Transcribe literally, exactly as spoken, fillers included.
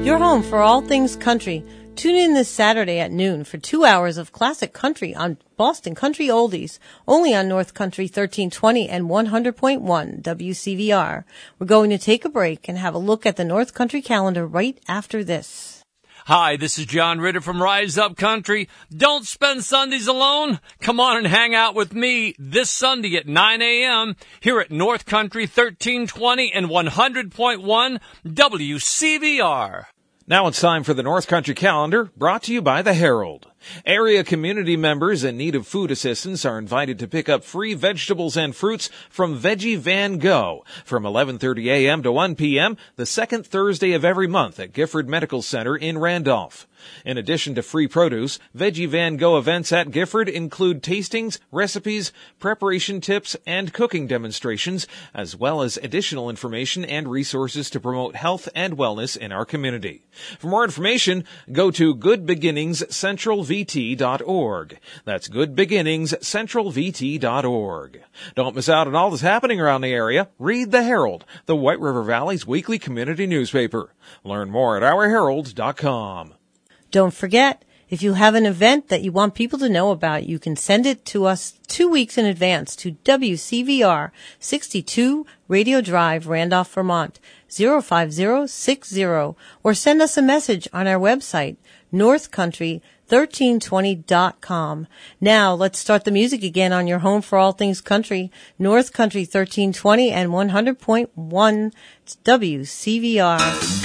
Your home for all things country. Tune in this Saturday at noon for two hours of classic country on Boston Country Oldies, only on North Country thirteen twenty and one hundred point one W C V R. We're going to take a break and have a look at the North Country calendar right after this. Hi, this is John Ritter from Rise Up Country. Don't spend Sundays alone. Come on and hang out with me this Sunday at nine a.m. here at North Country thirteen twenty and one hundred point one W C V R. Now it's time for the North Country Calendar, brought to you by the Herald. Area community members in need of food assistance are invited to pick up free vegetables and fruits from Veggie Van Go from eleven thirty a.m. to one p.m. the second Thursday of every month at Gifford Medical Center in Randolph. In addition to free produce, Veggie Van Go events at Gifford include tastings, recipes, preparation tips, and cooking demonstrations, as well as additional information and resources to promote health and wellness in our community. For more information, go to good beginnings central v t dot org. That's good beginnings central v t dot org. Don't miss out on all that's happening around the area. Read the Herald, the White River Valley's weekly community newspaper. Learn more at our herald dot com. Don't forget, if you have an event that you want people to know about, you can send it to us two weeks in advance to W C V R sixty-two Radio Drive, Randolph, Vermont, zero five zero six zero, or send us a message on our website, north country thirteen twenty dot com. Now, let's start the music again on your home for all things country, North Country thirteen twenty and one hundred point one W C V R.